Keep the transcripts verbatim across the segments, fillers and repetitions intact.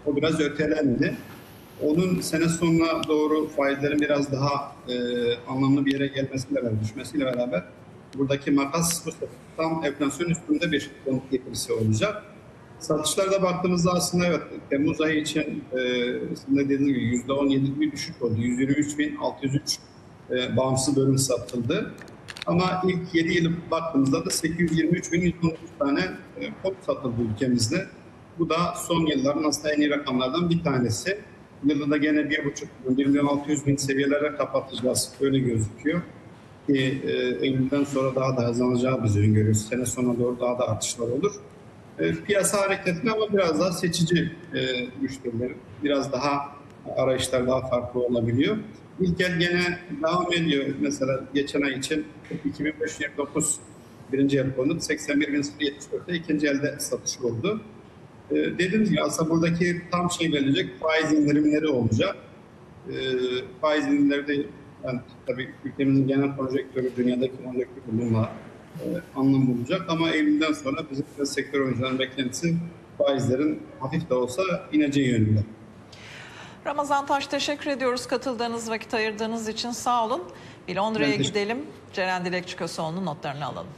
O biraz ötelendi. Onun sene sonuna doğru faizlerin biraz daha e, anlamlı bir yere gelmesiyle beraber, düşmesiyle beraber buradaki makas bu sefer tam enflasyon üstünde bir konut getirisi olacak. Satışlarda baktığımızda aslında evet Temmuz ayı için e, sizin de dediğiniz gibi yüzde on yedi bir düşük oldu. yüz yirmi üç bin altı yüz üç e, bağımsız bölüm satıldı. Ama ilk yedi yıl baktığımızda da sekiz yüz yirmi üç bin yüz on dokuz tane e, konut satıldı ülkemizde. Bu da son yılların aslında en iyi rakamlardan bir tanesi. Yılda da gene bir buçuk milyon, bir milyon altı yüz bin seviyelere kapatacağız. Öyle gözüküyor. Ki e, Eylül'den sonra daha da hızlanacağı biz öngörüyoruz. Sene sonuna doğru daha da artışlar olur. E, piyasa hareketli ama biraz daha seçici e, müşteriler. Biraz daha arayışlar daha farklı olabiliyor. İlk el gene devam ediyor. Mesela geçen ay için iki bin beş yüz yirmi dokuz birinci el konut, seksen bir bin yetmiş dörtte ikinci elde satış oldu. Ee, dediğimiz gibi aslında buradaki tam şey gelecek, faiz indirimleri olacak. Ee, faiz indirimleri de yani, tabii ülkemizin genel projektörü, dünyadaki projektörü bununla e, anlam bulacak. Ama Eylül'den sonra bizim sektör oyuncularının beklentisi faizlerin hafif de olsa ineceği yönünde. Ramazan Taş, teşekkür ediyoruz katıldığınız, vakit ayırdığınız için, sağ olun. Bir Londra'ya gidelim. Ceren Dilekçi Köseoğlu'nun notlarını alalım.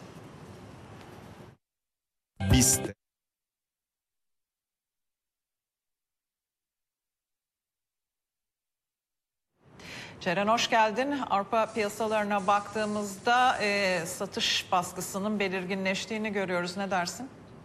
Biz de. Ceren, hoş geldin. Avrupa piyasalarına baktığımızda e, satış baskısının belirginleştiğini görüyoruz. Ne dersin?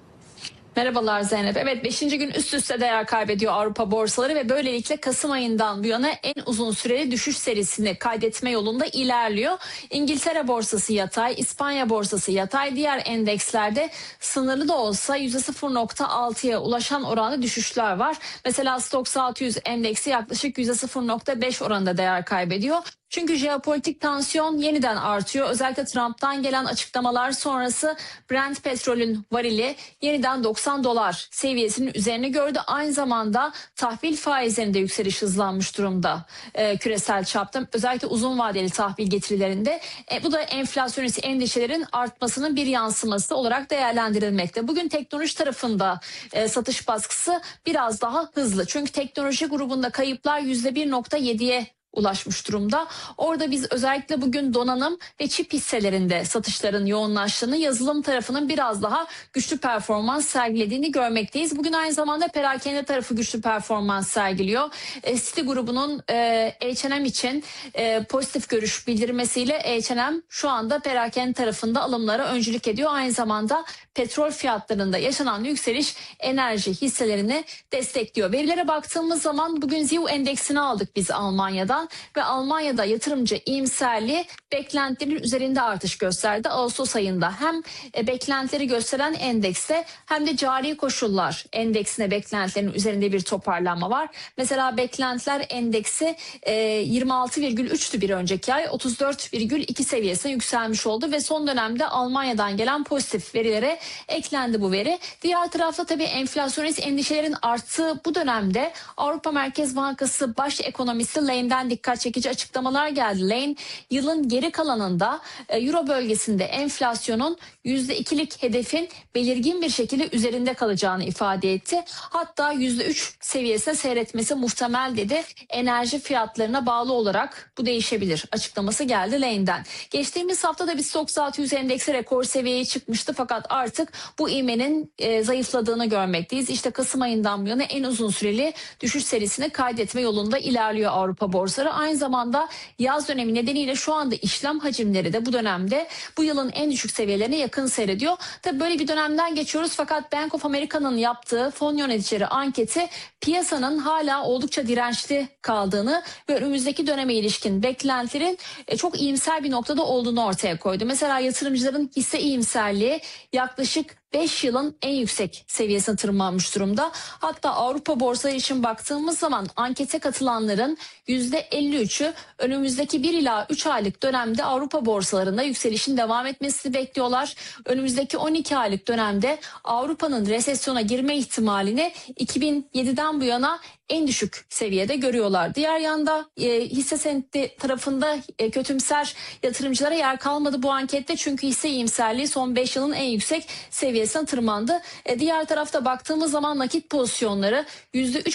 Merhabalar Zeynep. Evet, beşinci gün üst üste değer kaybediyor Avrupa borsaları ve böylelikle Kasım ayından bu yana en uzun süreli düşüş serisini kaydetme yolunda ilerliyor. İngiltere borsası yatay, İspanya borsası yatay, diğer endekslerde sınırlı da olsa yüzde sıfır nokta altıya ulaşan oranlı düşüşler var. Mesela Stoxx altı yüz endeksi yaklaşık yüzde sıfır nokta beş oranında değer kaybediyor. Çünkü jeopolitik tansiyon yeniden artıyor. Özellikle Trump'tan gelen açıklamalar sonrası Brent petrolün varili yeniden doksan dolar seviyesinin üzerine gördü. Aynı zamanda tahvil faizlerinde yükseliş hızlanmış durumda e, küresel çapta. Özellikle uzun vadeli tahvil getirilerinde. E, bu da enflasyonist endişelerin artmasının bir yansıması olarak değerlendirilmekte. Bugün teknoloji tarafında e, satış baskısı biraz daha hızlı. Çünkü teknoloji grubunda kayıplar yüzde bir nokta yediye ulaşmış durumda. Orada biz özellikle bugün donanım ve çip hisselerinde satışların yoğunlaştığını, yazılım tarafının biraz daha güçlü performans sergilediğini görmekteyiz. Bugün aynı zamanda perakende tarafı güçlü performans sergiliyor. E, Citi grubunun e, H and M için e, pozitif görüş bildirmesiyle H and M şu anda perakende tarafında alımlara öncülük ediyor. Aynı zamanda petrol fiyatlarında yaşanan yükseliş enerji hisselerini destekliyor. Verilere baktığımız zaman bugün Z I U endeksini aldık biz Almanya'dan ve Almanya'da yatırımcı iyimserliği beklentilerin üzerinde artış gösterdi. Ağustos ayında hem beklentileri gösteren endekste hem de cari koşullar endeksine beklentilerin üzerinde bir toparlanma var. Mesela beklentiler endeksi yirmi altı virgül üçtü bir önceki ay, otuz dört virgül iki seviyesine yükselmiş oldu ve son dönemde Almanya'dan gelen pozitif verilere eklendi bu veri. Diğer tarafta tabii enflasyonist endişelerin arttığı bu dönemde Avrupa Merkez Bankası baş ekonomisti Lane'den dikkat çekici açıklamalar geldi. Lane yılın geri kalanında Euro bölgesinde enflasyonun yüzde ikilik hedefin belirgin bir şekilde üzerinde kalacağını ifade etti. Hatta yüzde üç seviyesine seyretmesi muhtemel dedi. Enerji fiyatlarına bağlı olarak bu değişebilir açıklaması geldi Lane'den. Geçtiğimiz hafta da bir Stoxx altı yüz endeksi rekor seviyeye çıkmıştı fakat artık bu ivmenin e, zayıfladığını görmekteyiz. İşte Kasım ayından bu yana en uzun süreli düşüş serisini kaydetme yolunda ilerliyor Avrupa borsaları. Aynı zamanda yaz dönemi nedeniyle şu anda işlem hacimleri de bu dönemde bu yılın en düşük seviyelerine yakın seyrediyor. Tabii böyle bir dönemden geçiyoruz fakat Bank of America'nın yaptığı fon yöneticileri anketi piyasanın hala oldukça dirençli kaldığını ve önümüzdeki döneme ilişkin beklentilerin e, çok iyimser bir noktada olduğunu ortaya koydu. Mesela yatırımcıların hisse iyimserliği yaklaşık beş yılın en yüksek seviyesine tırmanmış durumda. Hatta Avrupa borsaları için baktığımız zaman ankete katılanların yüzde elli üçü önümüzdeki bir ila üç aylık dönemde Avrupa borsalarında yükselişin devam etmesini bekliyorlar. Önümüzdeki on iki aylık dönemde Avrupa'nın resesyona girme ihtimalini iki bin yediden bu yana en düşük seviyede görüyorlar. Diğer yanda e, hisse senedi tarafında e, kötümser yatırımcılara yer kalmadı bu ankette çünkü hisse iyimserliği son beş yılın en yüksek seviyesine tırmandı. E, diğer tarafta baktığımız zaman nakit pozisyonları yüzde üç